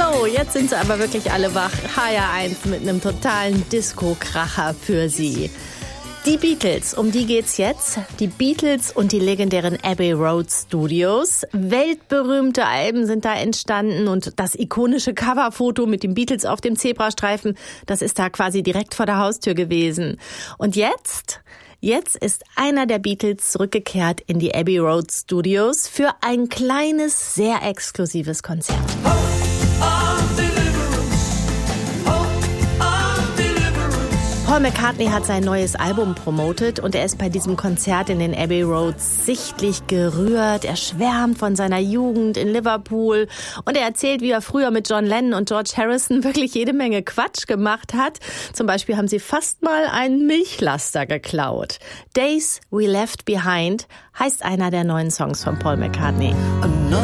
So, jetzt sind sie aber wirklich alle wach. HR1 mit einem totalen Disco-Kracher für sie. Die Beatles, um die geht's jetzt. Die Beatles und die legendären Abbey Road Studios. Weltberühmte Alben sind da entstanden und das ikonische Coverfoto mit den Beatles auf dem Zebrastreifen, das ist da quasi direkt vor der Haustür gewesen. Und jetzt ist einer der Beatles zurückgekehrt in die Abbey Road Studios für ein kleines, sehr exklusives Konzert. Paul McCartney hat sein neues Album promotet und er ist bei diesem Konzert in den Abbey Roads sichtlich gerührt. Er schwärmt von seiner Jugend in Liverpool und er erzählt, wie er früher mit John Lennon und George Harrison wirklich jede Menge Quatsch gemacht hat. Zum Beispiel haben sie fast mal einen Milchlaster geklaut. Days We Left Behind heißt einer der neuen Songs von Paul McCartney.